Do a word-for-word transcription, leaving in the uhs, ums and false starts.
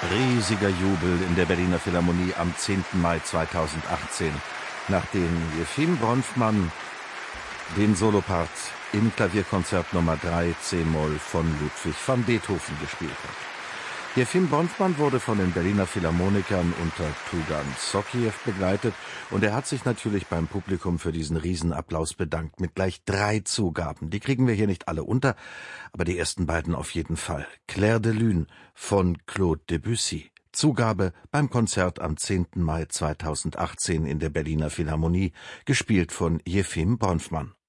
Riesiger Jubel in der Berliner Philharmonie am zehnten Mai zweitausendachtzehn, nachdem Jefim Bronfmann den Solopart im Klavierkonzert Nummer drei C-Moll von Ludwig van Beethoven gespielt hat. Jefim Bronfmann wurde von den Berliner Philharmonikern unter Tugan Sokhiev begleitet und er hat sich natürlich beim Publikum für diesen Riesenapplaus bedankt mit gleich drei Zugaben. Die kriegen wir hier nicht alle unter, aber die ersten beiden auf jeden Fall. Clair de Lune von Claude Debussy. Zugabe beim Konzert am zehnten Mai zweitausendachtzehn in der Berliner Philharmonie, gespielt von Jefim Bronfmann.